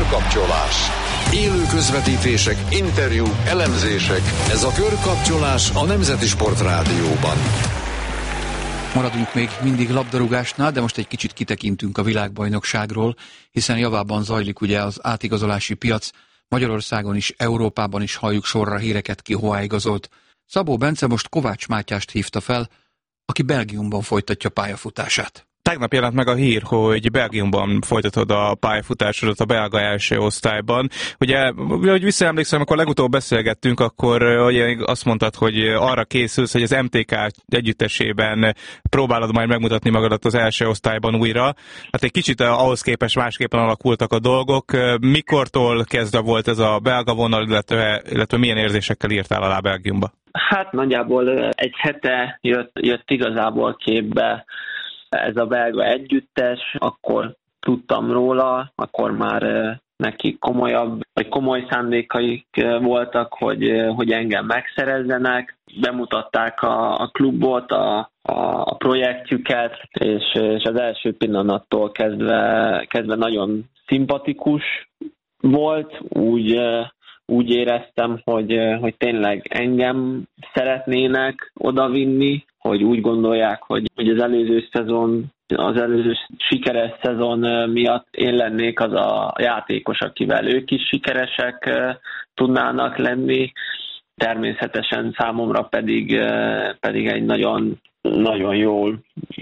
Körkapcsolás. Élő közvetítések, interjúk, elemzések. Ez a Körkapcsolás a Nemzeti Sport Rádióban. Maradunk még mindig labdarúgásnál, de most egy kicsit kitekintünk a világbajnokságról, hiszen javában zajlik ugye az átigazolási piac. Magyarországon is, Európában is halljuk sorra híreket, ki hová igazolt. Szabó Bence most Kovács Mátyást hívta fel, aki Belgiumban folytatja pályafutását. Tegnap jelent meg a hír, hogy Belgiumban folytatod a pályafutásodat a belga első osztályban. Ugye, hogy visszaemlékszem, amikor legutóbb beszélgettünk, akkor azt mondtad, hogy arra készülsz, hogy az MTK együttesében próbálod majd megmutatni magadat az első osztályban újra. Hát egy kicsit ahhoz képest másképpen alakultak a dolgok. Mikortól kezdve volt ez a belga vonal, illetve milyen érzésekkel írtál alá Belgiumba? Hát nagyjából egy hete jött igazából képbe ez a belga együttes, akkor tudtam róla, akkor már neki komoly szándékaik voltak, hogy engem megszerezzenek. Bemutatták a klubot, a projektjüket, és az első pillanattól kezdve nagyon szimpatikus volt, úgy éreztem, hogy tényleg engem szeretnének odavinni, hogy úgy gondolják, hogy az előző sikeres szezon miatt én lennék az a játékos, akivel ők is sikeresek tudnának lenni. Természetesen számomra pedig egy nagyon, nagyon jól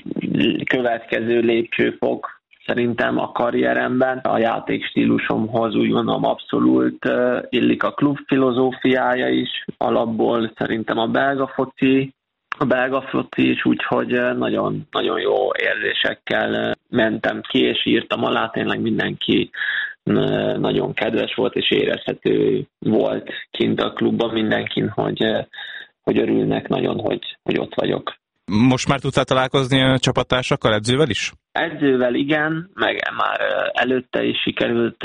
következő lépcsőfok szerintem a karrieremben. A játékstílusomhoz úgy gondolom abszolút illik a klub filozófiája is, alapból szerintem a belga foci is, úgyhogy nagyon, nagyon jó érzésekkel mentem ki, és írtam alá, tényleg mindenki nagyon kedves volt, és érezhető volt kint a klubban mindenkin, hogy örülnek nagyon, hogy ott vagyok. Most már tudtál találkozni a csapattársakkal, edzővel is? Edzővel igen, meg már előtte is sikerült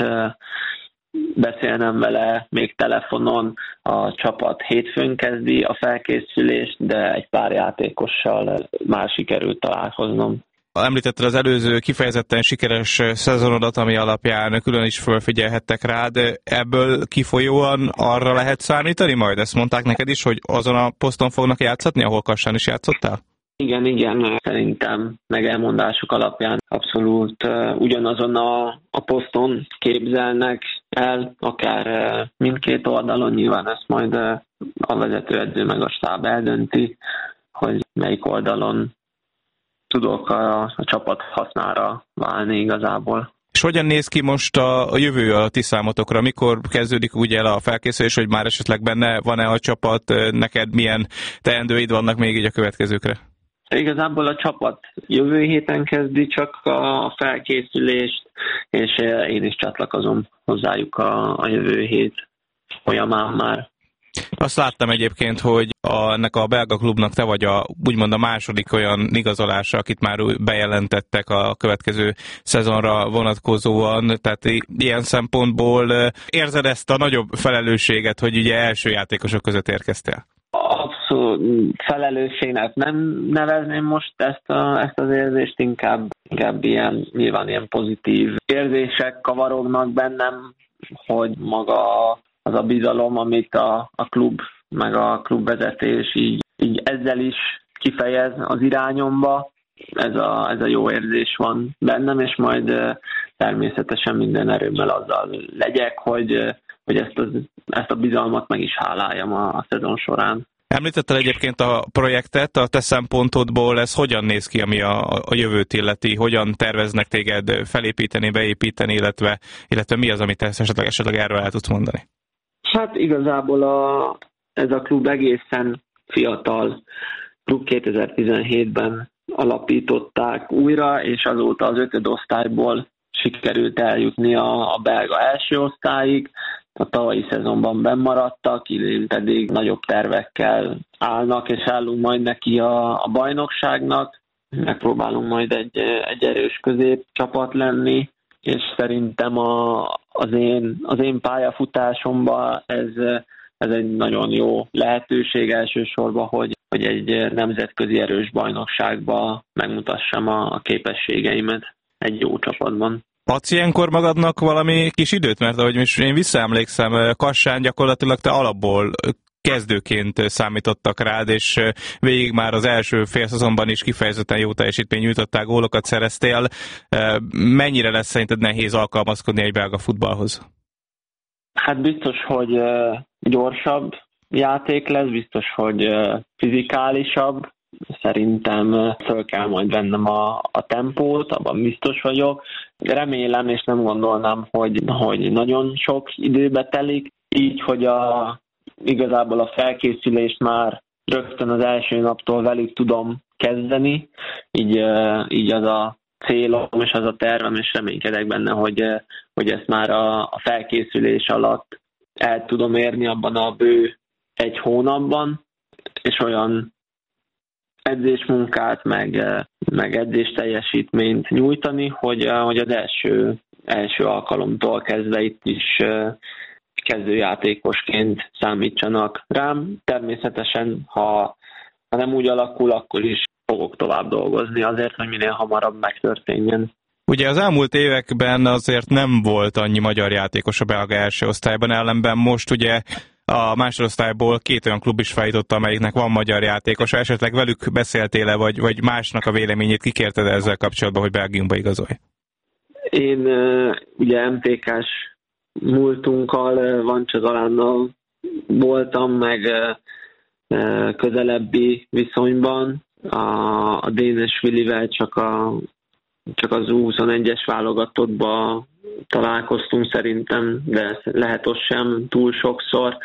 beszélnem vele még telefonon. A csapat hétfőn kezdi a felkészülést, de egy pár játékossal már sikerült találkoznom. Említetted az előző kifejezetten sikeres szezonodat, ami alapján külön is fölfigyelhettek rád. Ebből kifolyóan arra lehet számítani majd? Ezt mondták neked is, hogy azon a poszton fognak játszatni, ahol Kassán is játszottál? Igen, szerintem meg elmondásuk alapján abszolút ugyanazon a poszton képzelnek el, akár mindkét oldalon, nyilván ezt majd a vezetőedző meg a stáb eldönti, hogy melyik oldalon tudok a csapat hasznára válni igazából. És hogyan néz ki most a jövő a ti számotokra? Mikor kezdődik ugye el a felkészülés, hogy már esetleg benne van-e a csapat? Neked milyen teendőid vannak még így a következőkre? Igazából a csapat jövő héten kezdi csak a felkészülést, és én is csatlakozom hozzájuk a jövő hét folyamán már. Azt láttam egyébként, hogy ennek a belga klubnak te vagy úgymond a második olyan igazolása, akit már bejelentettek a következő szezonra vonatkozóan, tehát ilyen szempontból érzed ezt a nagyobb felelősséget, hogy ugye első játékosok között érkeztél? Abszolút felelősségnek nem nevezném most ezt az érzést, inkább nyilván ilyen pozitív érzések kavarognak bennem, hogy maga az a bizalom, amit a klub meg a klubvezetés így ezzel is kifejez az irányomba. Ez a jó érzés van bennem, és majd természetesen minden erőmmel azzal legyek, hogy ezt a bizalmat meg is háláljam a szezon során. Említetted egyébként a projektet, a te szempontodból ez hogyan néz ki, ami a jövőt illeti? Hogyan terveznek téged felépíteni, beépíteni, illetve mi az, amit te esetleg erről el tudsz mondani? Hát igazából ez a klub egészen fiatal. Klub 2017-ben alapították újra, és azóta az 5. osztályból sikerült eljutni a belga első osztályig. A tavalyi szezonban bennmaradtak, idén pedig nagyobb tervekkel állnak, és állunk majd neki a bajnokságnak. Megpróbálunk majd egy erős középcsapat lenni, és szerintem az én pályafutásomban ez egy nagyon jó lehetőség elsősorban, hogy egy nemzetközi erős bajnokságban megmutassam a képességeimet egy jó csapatban. Adsz ilyenkor magadnak valami kis időt? Mert ahogy most én visszaemlékszem, Kassán gyakorlatilag te alapból kezdőként számítottak rád, és végig már az első félszezonban is kifejezetten jó teljesítmény nyújtottál, gólokat szereztél. Mennyire lesz szerinted nehéz alkalmazkodni egy belga futballhoz? Hát biztos, hogy gyorsabb játék lesz, biztos, hogy fizikálisabb. Szerintem föl kell majd vennem a tempót, abban biztos vagyok. Remélem, és nem gondolnám, hogy nagyon sok időbe telik, így, hogy igazából a felkészülést már rögtön az első naptól velük tudom kezdeni, így az a célom és az a tervem, és reménykedek benne, hogy ezt már a felkészülés alatt el tudom érni abban a bő egy hónapban, és olyan edzésmunkát, meg edzésteljesítményt nyújtani, hogy az első alkalomtól kezdve itt is kezdőjátékosként számítsanak rám. Természetesen, ha nem úgy alakul, akkor is fogok tovább dolgozni azért, hogy minél hamarabb megtörténjen. Ugye az elmúlt években azért nem volt annyi magyar játékos a belga első osztályban, ellenben most ugye a másodosztályból 2 olyan klub is feljutott, amelyiknek van magyar játékos. Esetleg velük beszéltél-e, vagy másnak a véleményét kikérted ezzel kapcsolatban, hogy Belgiumba igazolj? Én ugye MTK-s múltunkkal, Vancsa Zalánnal voltam, meg közelebbi viszonyban. A Dénes Vilivel csak az U21-es válogatottba találkoztunk szerintem, de lehet ott sem túl sokszor.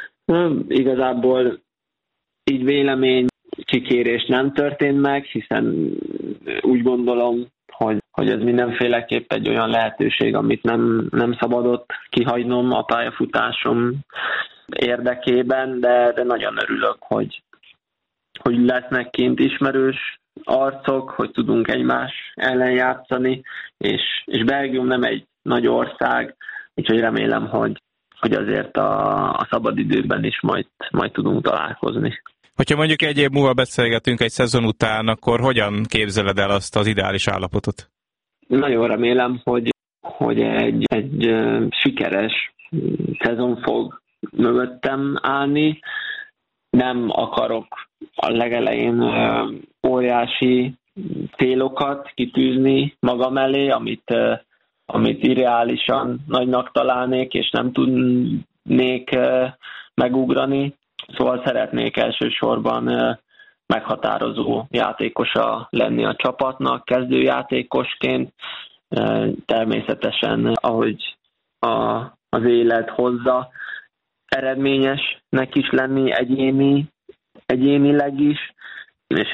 Igazából így vélemény kikérés nem történt meg, hiszen úgy gondolom, hogy ez mindenféleképp egy olyan lehetőség, amit nem szabadott kihagynom a pályafutásom érdekében, de nagyon örülök, hogy lesznek kint ismerős arcok, hogy tudunk egymás ellen játszani, és Belgium nem egy nagy ország, úgyhogy remélem, hogy azért a szabadidőben is majd tudunk találkozni. Hogyha mondjuk egy év múlva beszélgetünk egy szezon után, akkor hogyan képzeled el azt az ideális állapotot? Nagyon remélem, hogy egy sikeres szezon fog mögöttem állni. Nem akarok a legelején óriási célokat kitűzni magam elé, amit irreálisan nagynak találnék, és nem tudnék megugrani. Szóval szeretnék elsősorban meghatározó játékosa lenni a csapatnak, kezdőjátékosként. Természetesen, ahogy az élet hozza, eredményesnek is lenni egyénileg is, és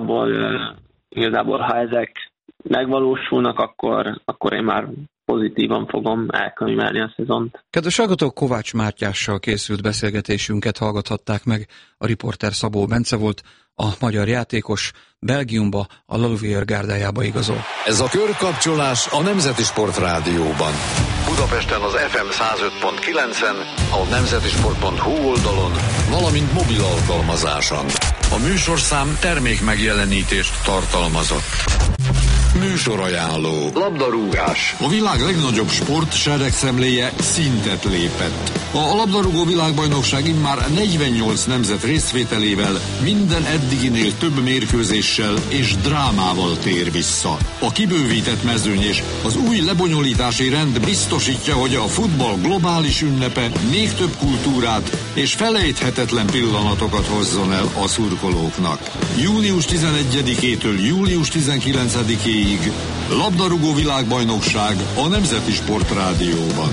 igazából ha ezek megvalósulnak, akkor én már pozitívan fogom elkönyvelni a szezont. Kedves hallgatók, Kovács Mátyással készült beszélgetésünket hallgathatták meg. A riporter Szabó Bence volt, a magyar játékos Belgiumba, a Laluvier gárdájába igazol. Ez a körkapcsolás a Nemzeti Sport Rádióban. Budapesten az FM 105.9-en, a nemzetisport.hu oldalon, valamint mobil alkalmazáson. A műsorszám termék megjelenítést tartalmazott. Műsorajánló. Labdarúgás. A világ legnagyobb sportseregszemléje szintet lépett. A labdarúgó világbajnokság immár 48 nemzet részvételével minden eddiginél több mérkőzéssel és drámával tér vissza. A kibővített mezőny és az új lebonyolítási rend biztosítja, hogy a futball globális ünnepe még több kultúrát és felejthetetlen pillanatokat hozzon el a szurkolóknak. Július 11-től július 19-ig labdarúgó világbajnokság a Nemzeti Sport Rádióban.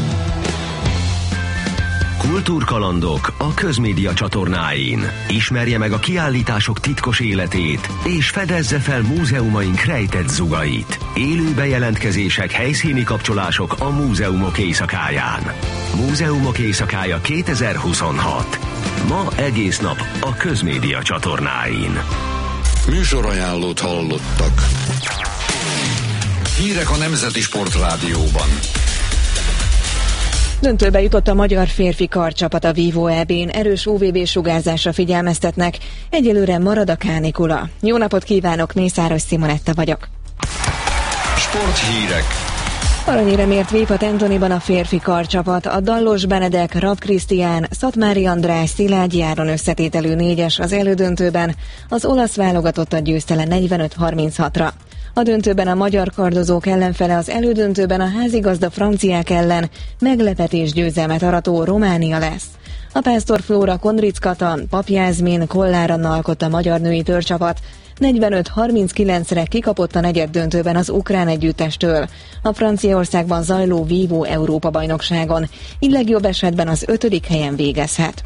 Kultúrkalandok a Közmédia csatornáin. Ismerje meg a kiállítások titkos életét, és fedezze fel múzeumaink rejtett zugait. Élő bejelentkezések, helyszíni kapcsolások a múzeumok éjszakáján. Múzeumok éjszakája 2026. Ma egész nap a Közmédia csatornáin. Műsorajánlót hallottak. Hírek a Nemzeti Sport Rádióban. Döntőbe jutott a magyar férfi karcsapat a Vívó EB-n, erős UVB-sugárzásra figyelmeztetnek, egyelőre marad a kánikula. Jó napot kívánok, Mészáros Simonetta vagyok. Sporthírek. Aranyéremért Vépat Antoniban a férfi karcsapat, a Dallos Benedek, Rab Krisztián, Szatmári András, Szilágyi Áron összetételű 4-es az elődöntőben, az olasz válogatottat győzte le 45-36-ra. A döntőben a magyar kardozók ellenfele, az elődöntőben a házigazda franciák ellen meglepetés győzelmet arató Románia lesz. A Pásztor Flóra, Kondric Kata, Pap Jászmin, Kollár Anna alkotta a magyar női törcsapat, 45-39-re kikapott a negyeddöntőben az ukrán együttestől a Franciaországban zajló vívó Európa-bajnokságon, így legjobb esetben az 5. helyen végezhet.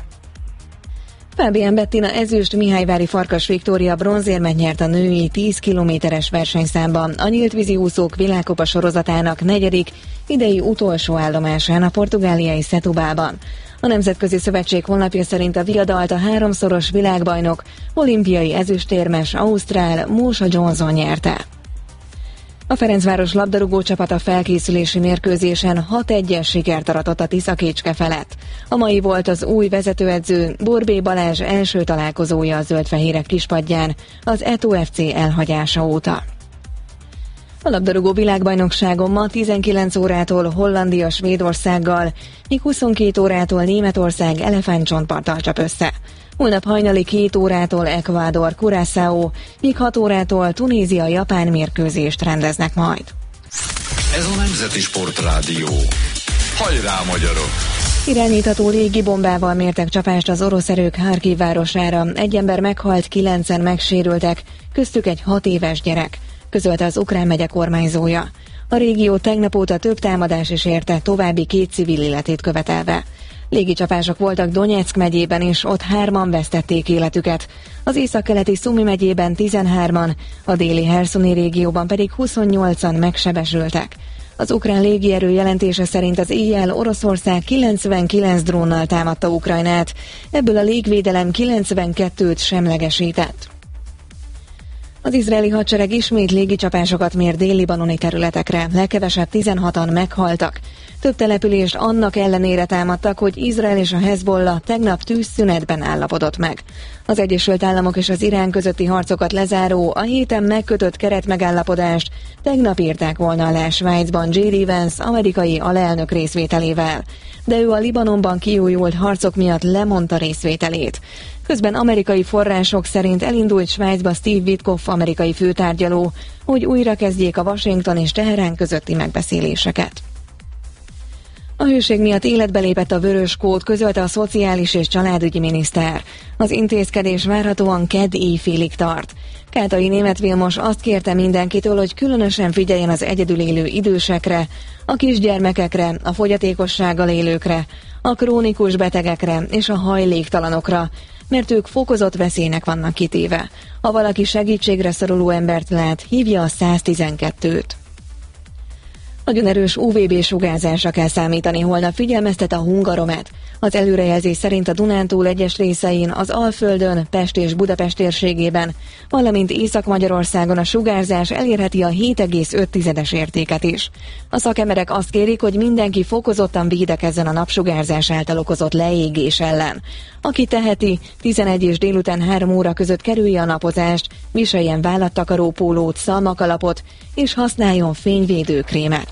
Fábián Bettina ezüst, Mihályvári Farkas Viktória bronzérmet nyert a női 10 kilométeres versenyszámban a nyíltvízi úszók világkupa sorozatának 4., idei utolsó állomásán a portugáliai Setúbában. A Nemzetközi Szövetség honlapja szerint a viadalt a 3-szoros világbajnok, olimpiai ezüstérmes ausztrál Mósa Johnson nyerte. A Ferencváros labdarúgó csapata felkészülési mérkőzésen 6-1-es sikert aratott a Tiszakécske felett. A mai volt az új vezetőedző Borbély Balázs első találkozója a zöldfehérek kispadján az Eto FC elhagyása óta. A labdarúgó világbajnokságon ma 19 órától Hollandia Svédországgal, míg 22 órától Németország elefántcsontparttal csap össze. Holnap hajnali 2 órától Ecuador Curaçao, míg 6 órától Tunézia Japán mérkőzést rendeznek majd. Ez a Nemzeti Sportrádió. Hajrá, magyarok! Irányítható légibombával mértek csapást az orosz erők Harkiv városára. Egy ember meghalt, 9-en megsérültek, köztük egy 6 éves gyerek, közölte az ukrán megye kormányzója. A régió tegnap óta több támadás is érte, további 2 civil életét követelve. Légicsapások voltak Donyeck megyében, és ott 3-an vesztették életüket. Az északkeleti Szumi megyében 13-an, a déli Herszoni régióban pedig 28-an megsebesültek. Az ukrán légierő jelentése szerint az éjjel Oroszország 99 drónnal támadta Ukrajnát, ebből a légvédelem 92-t semlegesített. Az izraeli hadsereg ismét légicsapásokat mér dél-libanoni területekre, legkevesebb 16-an meghaltak. Több települést annak ellenére támadtak, hogy Izrael és a Hezbollah tegnap tűzszünetben állapodott meg. Az Egyesült Államok és az Irán közötti harcokat lezáró, a héten megkötött keretmegállapodást tegnap írták volna alá Svájcban J.D. Vance amerikai alelnök részvételével, de ő a Libanonban kiújult harcok miatt lemondta részvételét. Közben amerikai források szerint elindult Svájcba Steve Witkoff amerikai főtárgyaló, hogy újra kezdjék a Washington és Teherán közötti megbeszéléseket. A hőség miatt életbe lépett a vörös kód, közölte a szociális és családügyi miniszter. Az intézkedés várhatóan kedd éjfélig tart. Kátai Németh Vilmos azt kérte mindenkitől, hogy különösen figyeljen az egyedül élő idősekre, a kisgyermekekre, a fogyatékossággal élőkre, a krónikus betegekre és a hajléktalanokra, mert ők fokozott veszélynek vannak kitéve. Ha valaki segítségre szoruló embert lát, hívja a 112-t. Nagyon erős UVB-sugárzásra kell számítani, holnap figyelmeztet a Hungaromet. Az előrejelzés szerint a Dunántúl egyes részein, az Alföldön, Pest és Budapest térségében, valamint Észak-Magyarországon a sugárzás elérheti a 7,5-es értéket is. A szakemberek azt kérik, hogy mindenki fokozottan védekezzen a napsugárzás által okozott leégés ellen. Aki teheti, 11 és délután 3 óra között kerülje a napozást, viseljen vállattakaró pólót, szalmakalapot és használjon fényvédőkrémet.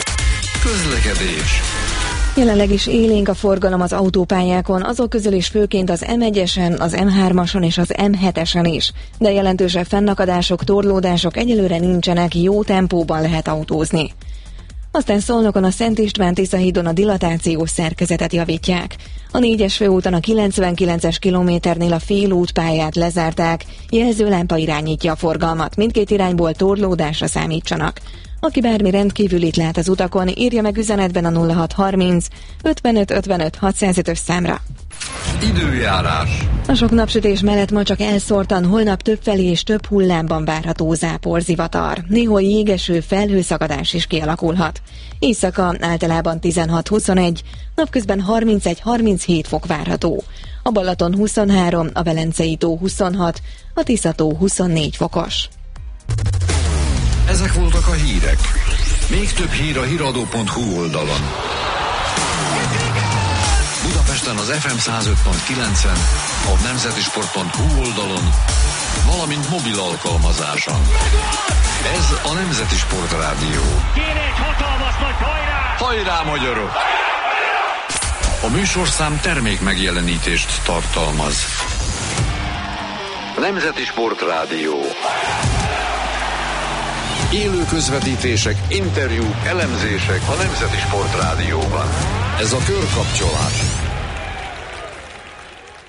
Közlekedés. Jelenleg is élénk a forgalom az autópályákon, azok közül is főként az M1-esen, az M3-ason és az M7-esen is. De jelentősebb fennakadások, torlódások egyelőre nincsenek, jó tempóban lehet autózni. Aztán Szolnokon a Szent István-Tisza hídon a dilatációs szerkezetet javítják. A 4-es főúton a 99-es kilométernél a félútpályát lezárták, jelzőlámpa irányítja a forgalmat, mindkét irányból torlódásra számítsanak. Aki bármi rendkívülit lát az utakon, írja meg üzenetben a 0630 55 55 605-ös számra. Időjárás. A sok napsütés mellett ma csak elszórtan, holnap többfelé és több hullámban várható záporzivatar. Néhol jégeső, felhőszakadás is kialakulhat. Éjszaka általában 16-21, napközben 31-37 fok várható. A Balaton 23, a Velencei tó 26, a Tisza-tó 24 fokos. Ezek voltak a hírek. Még több hír a hiradó.hu oldalon. Budapesten az FM 105.9-en, a nemzetisport.hu oldalon, valamint mobil alkalmazáson. Ez a Nemzeti Sportrádió. Kéne egy hatalmas nagy hajrá! Hajrá, magyarok! A műsorszám termék megjelenítést tartalmaz. Nemzeti Sportrádió. Élő közvetítések, interjúk, elemzések a Nemzeti Sportrádióban. Ez a körkapcsolás.